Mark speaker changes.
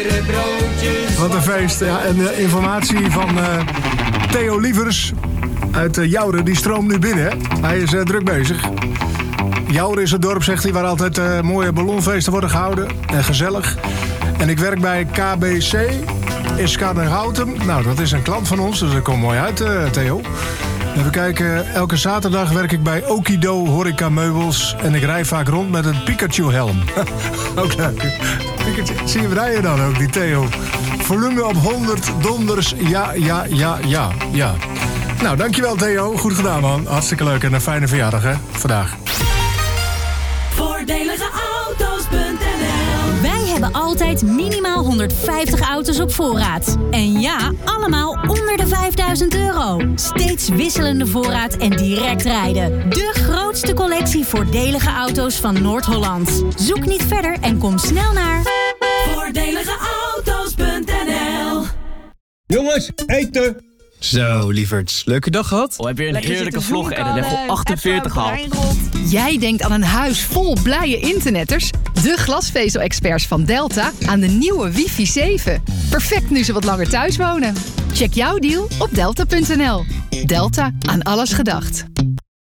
Speaker 1: Wat een feest. Ja, en informatie van Theo Lievers uit Jouren, die stroomt nu binnen. Hè? Hij is druk bezig. Jouren is het dorp, zegt hij, waar altijd mooie ballonfeesten worden gehouden. En gezellig. En ik werk bij KBC in Schadenhouten. Nou, dat is een klant van ons, dus dat komt mooi uit, Theo. Even kijken, elke zaterdag werk ik bij Okido Horeca Meubels. En ik rij vaak rond met een Pikachu-helm. Ook leuk. Pikachu. Zie je hem rijden dan ook, die Theo? Volume op 100 donders, ja. Nou, dankjewel Theo. Goed gedaan, man. Hartstikke leuk en een fijne verjaardag, hè, vandaag.
Speaker 2: Voordelige auto's.nl. Wij hebben altijd minimaal 150 auto's op voorraad. En ja, allemaal onder de €5.000. Steeds wisselende voorraad en direct rijden. De grootste collectie voordelige auto's van Noord-Holland. Zoek niet verder en kom snel naar voordeligeauto's.nl.
Speaker 3: Jongens, eten!
Speaker 4: Zo, lieverds. Leuke dag gehad?
Speaker 5: Heb je een heerlijke vlog en een level 48 gehad?
Speaker 6: Jij denkt aan een huis vol blije internetters? De glasvezel-experts van Delta aan de nieuwe wifi 7. Perfect nu ze wat langer thuis wonen. Check jouw deal op delta.nl. Delta, aan alles gedacht.